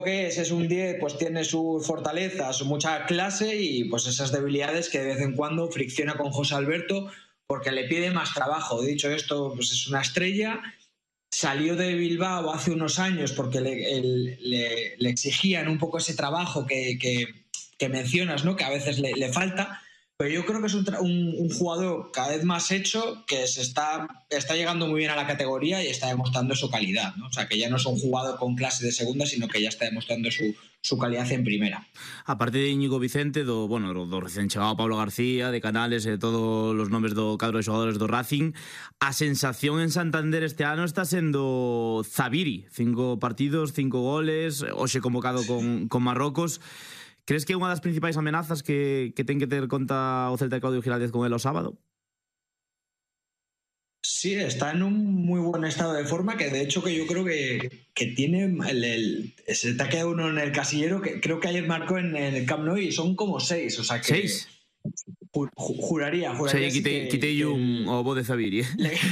que es un 10, pues tiene sus fortalezas, mucha clase y pues esas debilidades que de vez en cuando fricciona con José Alberto porque le pide más trabajo. Dicho esto, pues es una estrella. Salió de Bilbao hace unos años porque le exigían un poco ese trabajo que mencionas, ¿no? Que a veces le falta. Pero yo creo que es un jugador cada vez más hecho, que está llegando muy bien a la categoría y está demostrando su calidad, ¿no? O sea, que ya no es un jugador con clase de segunda, sino que ya está demostrando su calidad en primera. Aparte de Íñigo Vicente, do recén chegado Pablo García, de Canales, de todos os nomes do cadro de xogadores do Racing, a sensación en Santander este ano está sendo Zabiri. 5 partidos, 5 goles, hoxe convocado con Marrocos. Crees que é unha das principais amenazas que ten que ter conta o Celta de Claudio Giraldez con el o sábado? Sí, está en un muy buen estado de forma, que de hecho que yo creo que tiene se te ha quedado uno en el casillero, que creo que ayer marcó en el Camp Nou y son como 6, o sea que... 6? Juraría sí, quitei un obo de Zabiri,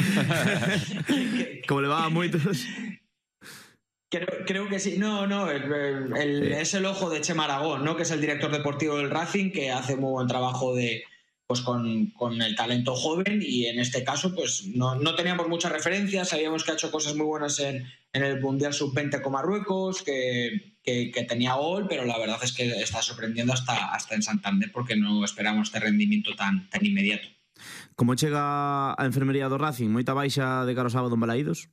como le va a moitos. Creo que sí. No, es el ojo de Chema Aragón, ¿no? Que es el director deportivo del Racing, que hace muy buen trabajo pues con el talento joven, y en este caso pues no teníamos muchas referencias. Sabíamos que ha hecho cosas muy buenas en el Mundial Sub-20 con Marruecos, que tenía gol, pero la verdad es que está sorprendiendo hasta en Santander, porque no esperamos este rendimiento tan inmediato. Como chega a enfermería do Racing? Moita baixa de cara ao sábado en Balaídos?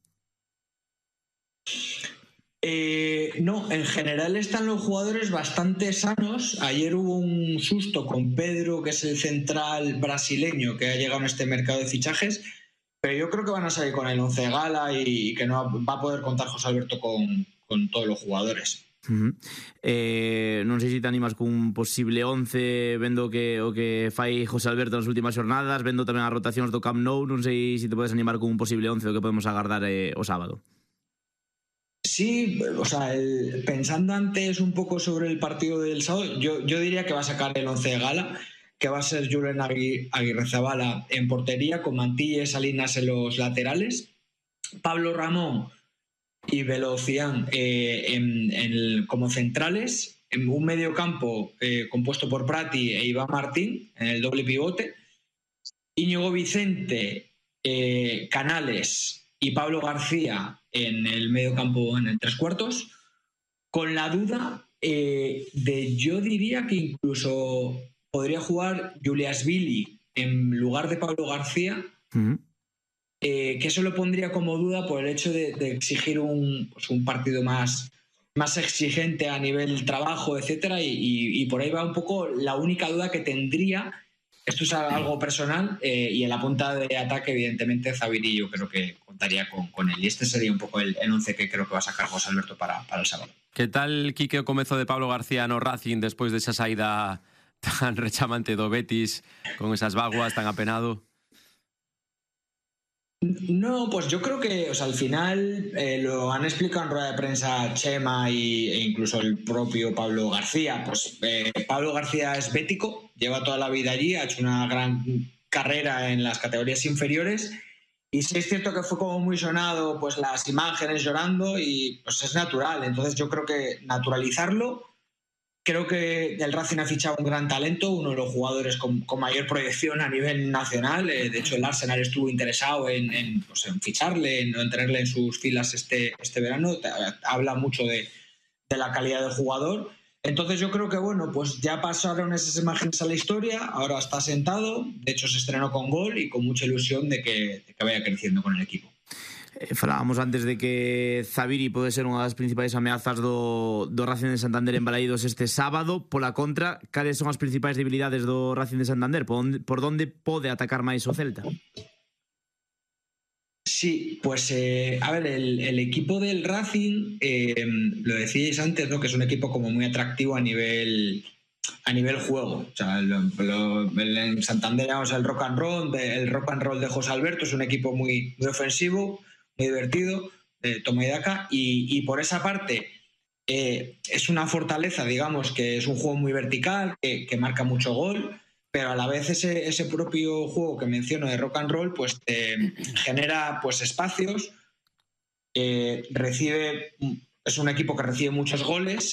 No, en general están los jugadores bastante sanos. Ayer hubo un susto con Pedro, que es el central brasileño que ha llegado en este mercado de fichajes, pero yo creo que van a salir con el 11 gala y que no va a poder contar José Alberto con todos los jugadores. Non sei se te animas cun posible 11 vendo o que fai José Alberto nas últimas jornadas, vendo tamén as rotacións do Camp Nou. Non sei se te podes animar con un posible 11 o que podemos agardar o sábado. Sí, o sea, pensando antes un poco sobre el partido del sábado, yo diría que va a sacar el 11 de gala, que va a ser Julen Aguirrezabala en portería, con Mantilla y Salinas en los laterales, Pablo Ramón y Velocián como centrales, en un medio campo compuesto por Prati e Iván Martín en el doble pivote, Íñigo Vicente, Canales y Pablo García en el medio campo en el 3/4, con la duda yo diría que incluso podría jugar Juliashvili en lugar de Pablo García, que eso lo pondría como duda por el hecho de exigir un partido más exigente a nivel trabajo, etcétera, y por ahí va un poco la única duda que tendría. Esto es algo personal, y en la punta de ataque, evidentemente, Zabiri yo creo que contaría con él. Y este sería un poco el 11 que creo que va a sacar José Alberto para el sábado. Que tal, Quique, o comezo de Pablo García no Racing despois desa saída tan rechamante do Betis, con esas vaguas, tan apenado? No, pues yo creo que, o sea, al final lo han explicado en rueda de prensa Chema e incluso el propio Pablo García. Pues Pablo García es bético, lleva toda la vida allí, ha hecho una gran carrera en las categorías inferiores, y sí es cierto que fue como muy sonado pues las imágenes llorando, y pues es natural. Entonces yo creo que naturalizarlo. Creo que el Racing ha fichado un gran talento, uno de los jugadores con mayor proyección a nivel nacional. De hecho, el Arsenal estuvo interesado en ficharle, en tenerle en sus filas este verano. Habla mucho de la calidad del jugador. Entonces yo creo que, bueno, pues ya pasaron esas imágenes a la historia, ahora está sentado, de hecho se estrenó con gol y con mucha ilusión de que vaya creciendo con el equipo. Falábamos antes de que Zabiri pode ser unha das principais ameazas do Racing de Santander en Balaídos este sábado. Pola contra, cales son as principais debilidades do Racing de Santander? Por onde pode atacar máis o Celta? Sí, pues a ver, el equipo del Racing, lo decíais antes, ¿no? Que es un equipo como muy atractivo a nivel juego. O sea, en Santander llamamos el rock and roll de José Alberto. Es un equipo muy ofensivo, muy divertido, toma y daca, y por esa parte es una fortaleza, digamos, que es un juego muy vertical, que marca mucho gol, pero a la vez ese propio juego que menciono de rock and roll pues genera pues espacios, es un equipo que recibe muchos goles